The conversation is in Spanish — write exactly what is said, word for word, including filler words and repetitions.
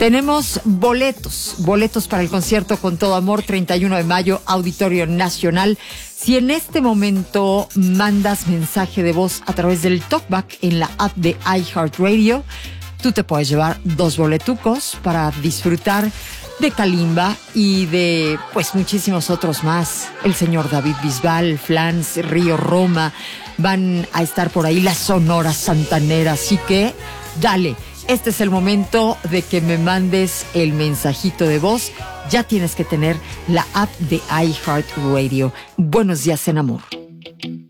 Tenemos boletos, boletos para el concierto Con Todo Amor, treinta y uno de mayo, Auditorio Nacional. Si en este momento mandas mensaje de voz a través del TalkBack en la app de iHeartRadio, tú te puedes llevar dos boletucos para disfrutar de Kalimba y de, pues, muchísimos otros más. El señor David Bisbal, Flans, Río Roma, van a estar por ahí la Sonora Santanera, así que dale. Este es el momento de que me mandes el mensajito de voz. Ya tienes que tener la app de iHeartRadio. Buenos días en amor.